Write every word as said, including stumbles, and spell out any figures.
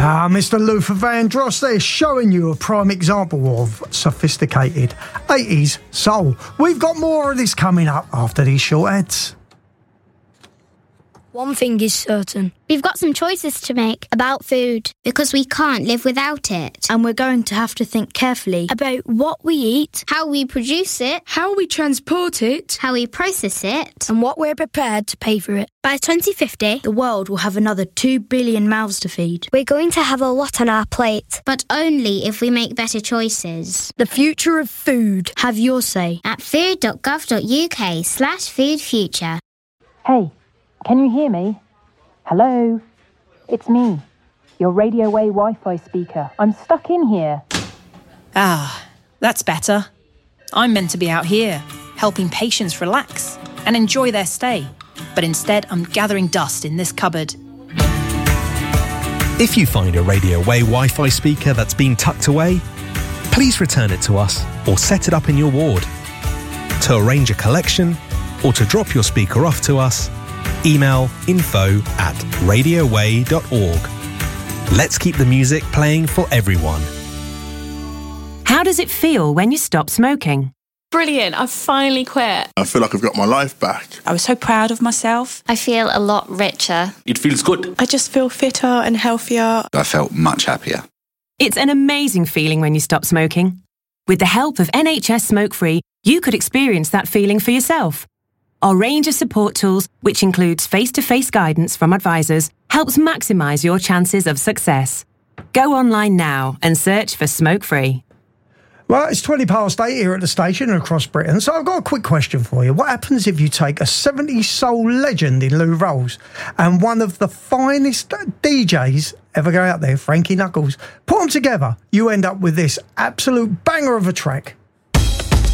Ah, Mister Luther Vandross there, showing you a prime example of sophisticated eighties soul. We've got more of this coming up after these short ads. One thing is certain. We've got some choices to make about food because we can't live without it. And we're going to have to think carefully about what we eat, how we produce it, how we transport it, how we process it, and what we're prepared to pay for it. By twenty fifty, the world will have another two billion mouths to feed. We're going to have a lot on our plate. But only if we make better choices. The future of food. Have your say. At food.gov.uk slash food future. Hey. Can you hear me? Hello? It's me, your Radio Way Wi-Fi speaker. I'm stuck in here. Ah, that's better. I'm meant to be out here, helping patients relax and enjoy their stay. But instead, I'm gathering dust in this cupboard. If you find a Radio Way Wi-Fi speaker that's been tucked away, please return it to us or set it up in your ward. To arrange a collection or to drop your speaker off to us, email info at radioway dot org. Let's keep the music playing for everyone. How does it feel when you stop smoking? Brilliant, I've finally quit. I feel like I've got my life back. I was so proud of myself. I feel a lot richer. It feels good. I just feel fitter and healthier. I felt much happier. It's an amazing feeling when you stop smoking. With the help of N H S Smoke Free, you could experience that feeling for yourself. Our range of support tools, which includes face-to-face guidance from advisors, helps maximise your chances of success. Go online now and search for Smoke Free. Well, it's twenty past eight here at the station and across Britain, so I've got a quick question for you. What happens if you take a seventies soul legend in Lou Rawls and one of the finest D Js ever go out there, Frankie Knuckles, put them together? You end up with this absolute banger of a track.